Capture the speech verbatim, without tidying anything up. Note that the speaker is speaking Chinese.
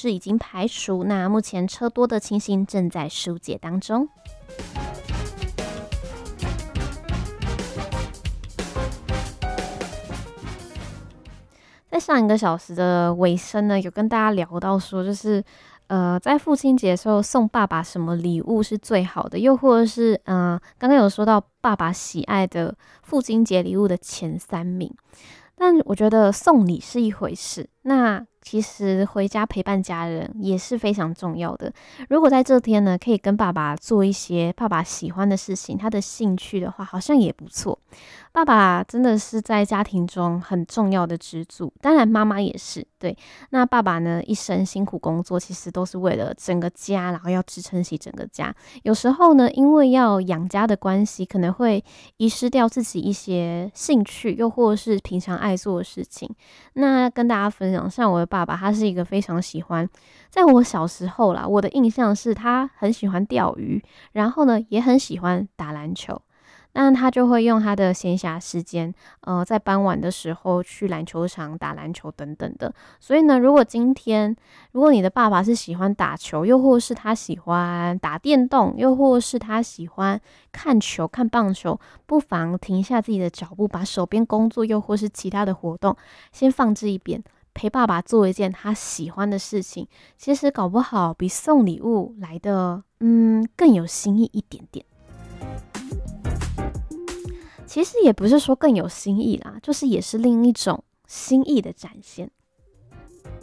势已经排除，那目前车多的情形正在疏解当中。在上一个小时的尾声呢，有跟大家聊到说，就是呃，在父亲节的时候送爸爸什么礼物是最好的，又或者是呃，刚刚有说到爸爸喜爱的父亲节礼物的前三名。但我觉得送礼是一回事，那其实回家陪伴家人也是非常重要的。如果在这天呢，可以跟爸爸做一些爸爸喜欢的事情，他的兴趣的话，好像也不错。爸爸真的是在家庭中很重要的支柱，当然妈妈也是。对，那爸爸呢，一生辛苦工作，其实都是为了整个家，然后要支撑起整个家。有时候呢，因为要养家的关系，可能会遗失掉自己一些兴趣，又或者是平常爱做的事情。那跟大家分享，像我的爸爸，他是一个非常喜欢，在我小时候啦，我的印象是他很喜欢钓鱼，然后呢，也很喜欢打篮球。那他就会用他的闲暇时间，呃，在傍晚的时候去篮球场打篮球等等的。所以呢，如果今天，如果你的爸爸是喜欢打球，又或是他喜欢打电动，又或是他喜欢看球、看棒球，不妨停下自己的脚步，把手边工作又或是其他的活动先放置一边，陪爸爸做一件他喜欢的事情。其实搞不好比送礼物来的，嗯，更有新意一点点。其实也不是说更有新意啦，就是也是另一种心意的展现。